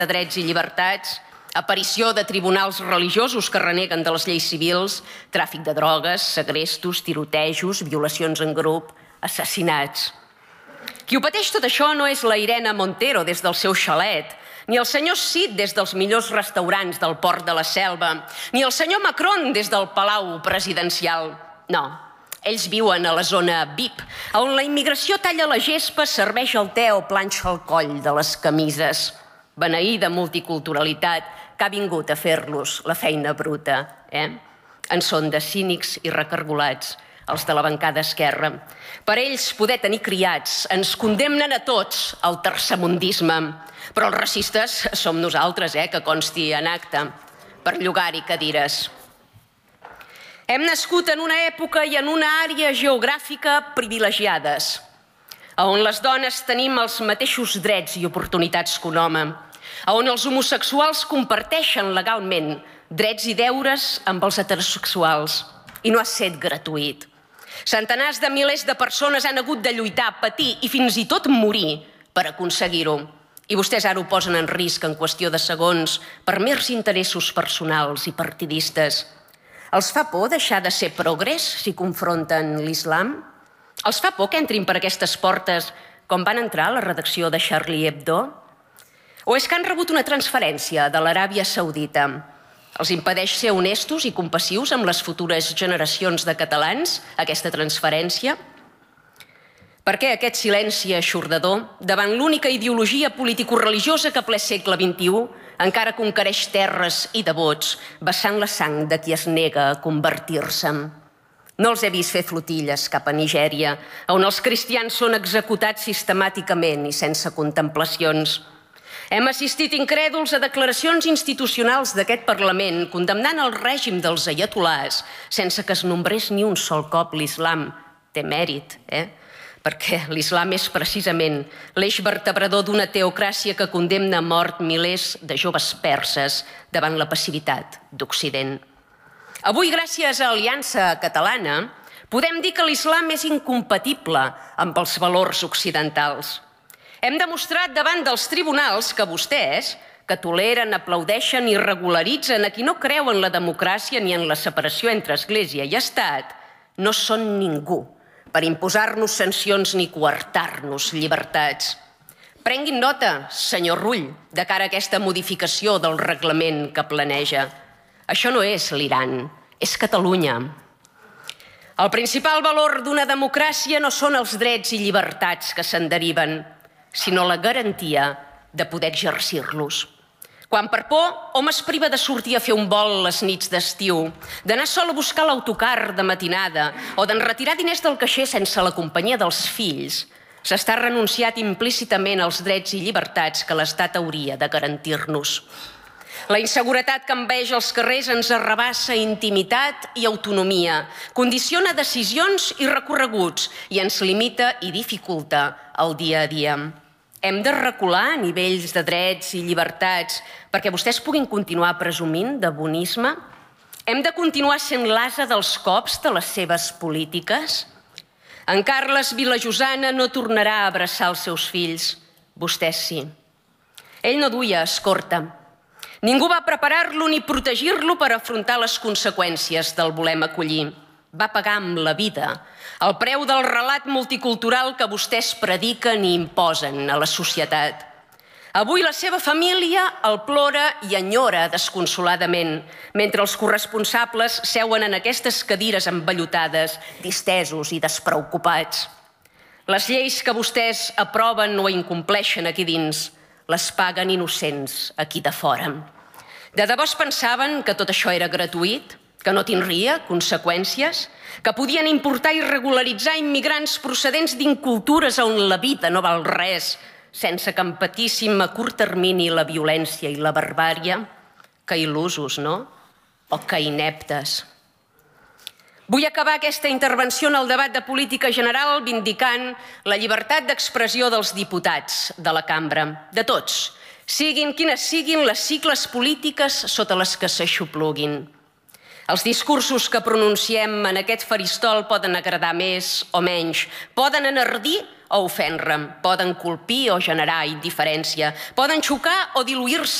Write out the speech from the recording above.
de drets i llibertats, aparició de tribunals religiosos que reneguen de les lleis civils, tràfic de drogues, segrestos, tirotejos, violacions en grup, assassinats. Qui ho pateix tot això no és la Irene Montero des del seu xalet, ni el senyor Cid des dels millors restaurants del Port de la Selva, ni el senyor Macron des del Palau Presidencial. No, ells viuen a la zona VIP, on la immigració talla la gespa, serveix el te o planxa el coll de les camises. Beneïda multiculturalitat que ha vingut a fer-los la feina bruta. En són de cínics i recargolats, els de la bancada esquerra. Per ells poder tenir criats ens condemnen a tots al tercermundisme, però els racistes som nosaltres, que consti en acte, per llogar-hi cadires. Hem nascut en una època i en una àrea geogràfica privilegiades, on les dones tenim els mateixos drets i oportunitats que un home, on els homosexuals comparteixen legalment drets i deures amb els heterosexuals, i no ha estat gratuït. Centenars de milers de persones han hagut de lluitar, patir i fins i tot morir per aconseguir-ho. I vostès ara ho posen en risc en qüestió de segons per mers interessos personals i partidistes. Els fa por deixar de ser progrés si confronten l'islam? Els fa por que entrin per aquestes portes com van entrar a la redacció de Charlie Hebdo? O és que han rebut una transferència de l'Aràbia Saudita? Els impedeix ser honestos i compassius amb les futures generacions de catalans, aquesta transferència? Per què aquest silenci eixordador davant l'única ideologia politicoreligiosa que a ple segle XXI encara conquereix terres i devots vessant la sang de qui es nega a convertir-se? No els he vist fer flotilles cap a Nigèria, on els cristians són executats sistemàticament i sense contemplacions. Hem assistit incrèduls a declaracions institucionals d'aquest Parlament condemnant el règim dels aiatolars sense que es nombrés ni un sol cop l'islam. Té mèrit, perquè l'islam és precisament l'eix vertebrador d'una teocràcia que condemna a mort milers de joves perses davant la passivitat d'Occident. Avui, gràcies a Aliança Catalana, podem dir que l'islam és incompatible amb els valors occidentals. Hem demostrat davant dels tribunals que vostès, que toleren, aplaudeixen i regularitzen a qui no creu en la democràcia ni en la separació entre Església i Estat, no són ningú per imposar-nos sancions ni coartar-nos llibertats. Prenguin nota, senyor Rull, de cara a aquesta modificació del reglament que planeja. Això no és l'Iran, és Catalunya. El principal valor d'una democràcia no són els drets i llibertats que se'n deriven, sinó la garantia de poder exercir-los. Quan per por hom es priva de sortir a fer un vol les nits d'estiu, d'anar sol a buscar l'autocar de matinada o d'enretirar diners del caixer sense la companyia dels fills, s'està renunciat implícitament als drets i llibertats que l'Estat hauria de garantir-nos. La inseguretat que envaeix els carrers ens arrabassa intimitat i autonomia, condiciona decisions i recorreguts i ens limita i dificulta el dia a dia. Hem de recular a nivells de drets i llibertats perquè vostès puguin continuar presumint de bonisme? Hem de continuar sent l'ase dels cops de les seves polítiques? En Carles Vilajosana no tornarà a abraçar els seus fills. Vostès sí. Ell no duia escorta. Ningú va preparar-lo ni protegir-lo per afrontar les conseqüències del volem acollir. Va pagar amb la vida el preu del relat multicultural que vostès prediquen i imposen a la societat. Avui la seva família el plora i enyora desconsoladament, mentre els corresponsables seuen en aquestes cadires envellotades, distesos i despreocupats. Les lleis que vostès aproven o incompleixen aquí dins les paguen innocents aquí de fora. De debò es pensaven que tot això era gratuït? Que no tindria conseqüències? Que podien importar i regularitzar immigrants procedents d'incultures on la vida no val res sense que en patíssim a curt termini la violència i la barbària? Que il·lusos, no? O que ineptes. Vull acabar aquesta intervenció en el debat de política general vindicant la llibertat d'expressió dels diputats de la cambra, de tots, siguin quines siguin les sigles polítiques sota les que s'aixopluguin. Els discursos que pronunciem en aquest faristol poden agradar més o menys, poden enardir o ofendre, poden colpir o generar indiferència, poden xocar o diluir-se